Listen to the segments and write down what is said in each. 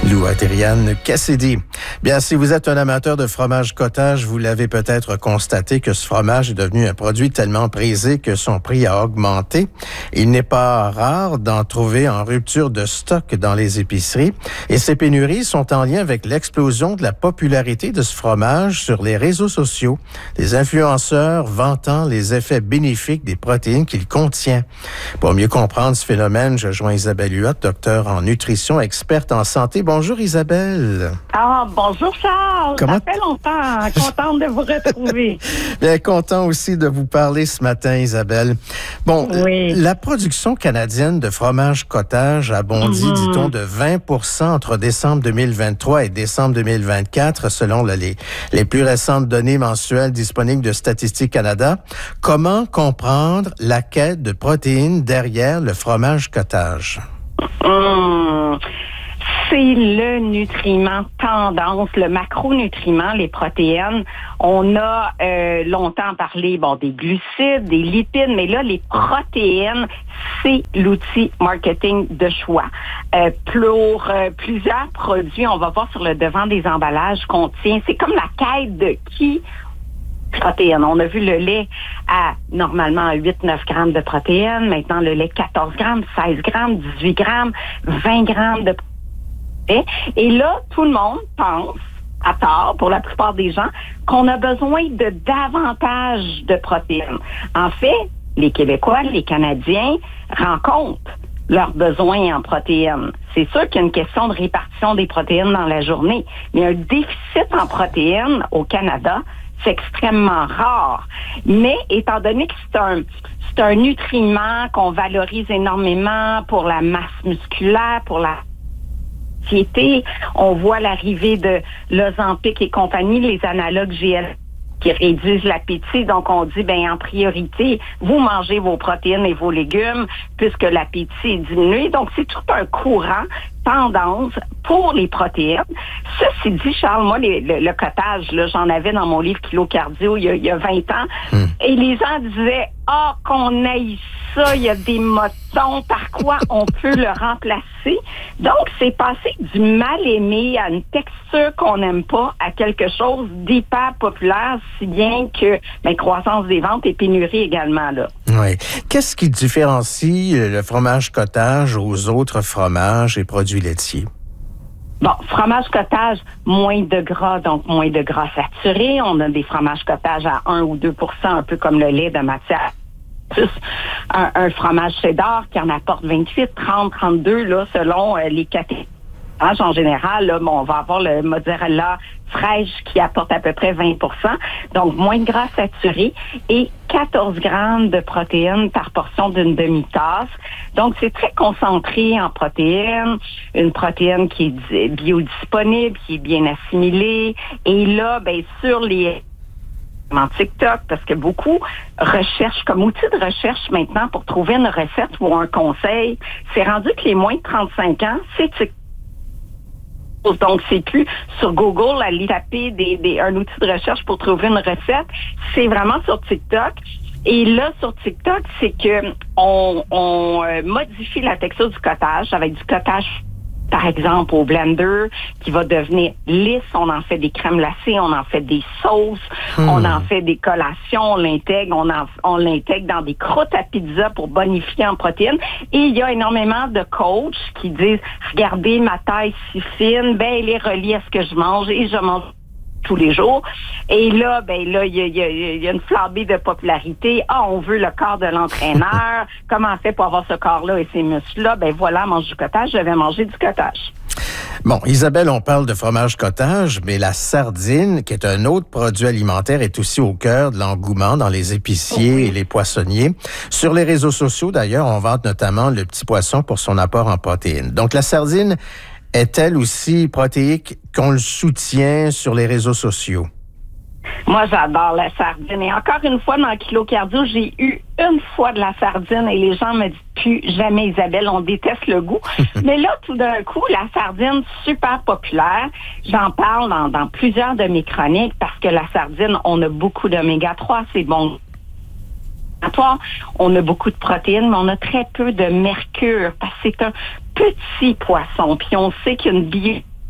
Lou Adrienne Cassidy. Bien, si vous êtes un amateur de fromage cottage, vous l'avez peut-être constaté que ce fromage est devenu un produit tellement prisé que son prix a augmenté. Il n'est pas rare d'en trouver en rupture de stock dans les épiceries. Et ces pénuries sont en lien avec l'explosion de la popularité de ce fromage sur les réseaux sociaux. Des influenceurs vantant les effets bénéfiques des protéines qu'il contient. Pour mieux comprendre ce phénomène, je joins Isabelle Huot, docteur en nutrition, experte en santé. Bonjour Isabelle. Ah, bonjour Charles. Ça fait longtemps. Contente de vous retrouver. Bien, content aussi de vous parler ce matin, Isabelle. Bon, oui. La production canadienne de fromage cottage a bondi, dit-on, de 20% entre décembre 2023 et décembre 2024, selon les plus récentes données mensuelles disponibles de Statistique Canada. Comment comprendre la quête de protéines derrière le fromage cottage? C'est le nutriment tendance, le macronutriment, les protéines. On a longtemps parlé des glucides, des lipides, mais là, les protéines, c'est l'outil marketing de choix. Pour plusieurs produits, on va voir sur le devant des emballages, contient, c'est comme la quête de qui protéines. On a vu le lait à normalement 8-9 grammes de protéines, maintenant le lait 14 grammes, 16 grammes, 18 grammes, 20 grammes de protéines. Et là, tout le monde pense, à tort, pour la plupart des gens, qu'on a besoin de davantage de protéines. En fait, les Québécois, les Canadiens rencontrent leurs besoins en protéines. C'est sûr qu'il y a une question de répartition des protéines dans la journée, mais un déficit en protéines au Canada, c'est extrêmement rare. Mais étant donné que c'est un nutriment qu'on valorise énormément pour la masse musculaire, pour la société, on voit l'arrivée de l'Ozempic et compagnie, les analogues GLP qui réduisent l'appétit. Donc, on dit, en priorité, vous mangez vos protéines et vos légumes puisque l'appétit est diminué. Donc, c'est tout un courant, tendance pour les protéines. Ceci dit, Charles, moi, le cottage, là, j'en avais dans mon livre Kilo Cardio il y a 20 ans. Et les gens disaient, qu'on aille ça, il y a des motons, par quoi on peut le remplacer? Donc, c'est passé du mal-aimé à une texture qu'on n'aime pas à quelque chose d'hyper populaire, si bien que croissance des ventes et pénurie également, là. Oui. Qu'est-ce qui différencie le fromage cottage aux autres fromages et produits laitiers? Bon, fromage cottage, moins de gras, donc moins de gras saturé. On a des fromages cottage à 1 ou 2 %, un peu comme le lait de matière. Plus un fromage cheddar qui en apporte 28, 30, 32, là, selon les catégories. En général, là, on va avoir le mozzarella fraîche qui apporte à peu près 20 %, donc moins de gras saturé et 14 grammes de protéines par portion d'une demi-tasse. Donc, c'est très concentré en protéines, une protéine qui est biodisponible, qui est bien assimilée. Et là, sur les TikTok, parce que beaucoup recherchent comme outil de recherche maintenant pour trouver une recette ou un conseil, c'est rendu que les moins de 35 ans, c'est TikTok. Donc, c'est plus sur Google, aller taper un outil de recherche pour trouver une recette. C'est vraiment sur TikTok. Et là, sur TikTok, c'est que on modifie la texture du cottage avec du cottage, par exemple, au blender, qui va devenir lisse. On en fait des crèmes glacées, on en fait des sauces, on en fait des collations, on l'intègre dans des croûtes à pizza pour bonifier en protéines. Et il y a énormément de coachs qui disent, regardez ma taille si fine, elle est reliée à ce que je mange et je mange tous les jours. Et là, il y a une flambée de popularité. On veut le corps de l'entraîneur. Comment on fait pour avoir ce corps-là et ces muscles-là? Voilà, mange du cottage, je vais manger du cottage. Bon, Isabelle, on parle de fromage cottage, mais la sardine, qui est un autre produit alimentaire, est aussi au cœur de l'engouement dans les épiciers et les poissonniers. Sur les réseaux sociaux, d'ailleurs, on vante notamment le petit poisson pour son apport en protéines. Donc, la sardine est-elle aussi protéique qu'on le soutient sur les réseaux sociaux? Moi, j'adore la sardine. Et encore une fois, dans Kilo Cardio, j'ai eu une fois de la sardine et les gens me disent plus jamais, Isabelle, on déteste le goût. Mais là, tout d'un coup, la sardine, super populaire. J'en parle dans plusieurs de mes chroniques parce que la sardine, on a beaucoup d'oméga 3, c'est bon. On a beaucoup de protéines, mais on a très peu de mercure parce que c'est un petit poisson. Puis on sait qu'il y a une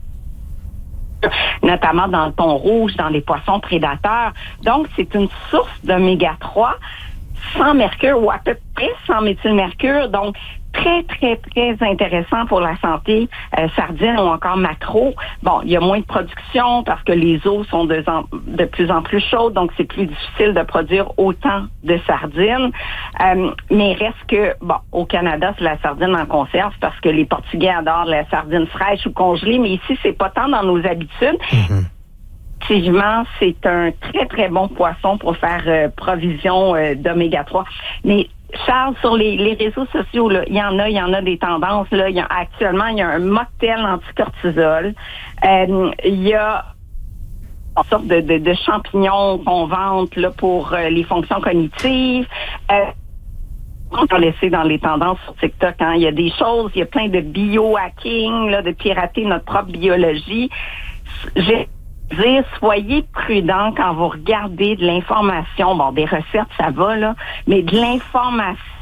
notamment dans le thon rouge, dans les poissons prédateurs. Donc, c'est une source d'oméga 3 sans mercure ou à peu près sans méthylmercure. Donc, très, très, très intéressant pour la santé, sardines ou encore maquereau. Bon, il y a moins de production parce que les eaux sont de plus en plus chaudes, donc c'est plus difficile de produire autant de sardines. Mais reste que, bon, au Canada, c'est la sardine en conserve parce que les Portugais adorent la sardine fraîche ou congelée, mais ici, c'est pas tant dans nos habitudes. Effectivement, c'est un très, très bon poisson pour faire provision d'oméga 3. Mais Charles, sur les réseaux sociaux, là, il y en a des tendances. Là, actuellement, il y a un mocktail anticortisol. Il y a une sorte de champignons qu'on vante là, pour les fonctions cognitives. On va laisser dans les tendances sur TikTok. Hein. Il y a des choses, il y a plein de biohacking, là, de pirater notre propre biologie. Soyez prudents quand vous regardez de l'information. Bon, des recettes, ça va, là, mais de l'information